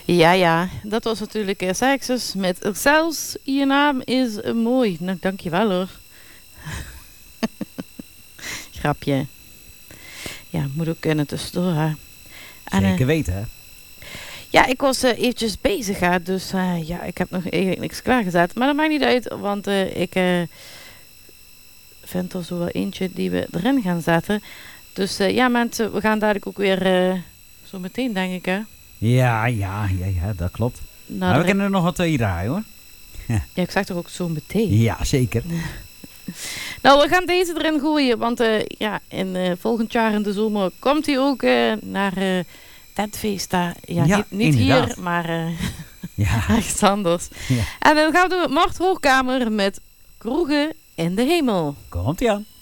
Ja, dat was natuurlijk Sexus met Zelfs je naam is mooi. Nou, dankjewel hoor. Grapje. Ja, moet ook kunnen tussendoor. Hè. En, Zeker weten, hè? ja, ik was eventjes bezig, hè, dus ja, ik heb nog eigenlijk niks klaargezet. Maar dat maakt niet uit, want ik vind er zo wel eentje die we erin gaan zetten. Dus ja mensen, we gaan dadelijk ook weer zo meteen, denk ik, hè. Ja, dat klopt. Nou, Maar we kunnen er nog wat 2 draaien, hoor. ja, ik zeg toch ook zo meteen. Ja, zeker. Nou, we gaan deze erin gooien, want ja, volgend jaar in de zomer komt hij ook naar Tentfeest. Ja, Ja, niet inderdaad. hier, maar Ja. ergens anders. Ja. En dan gaan we Mart Hoogkamer met Kroegen in de Hemel. Komt-ie aan.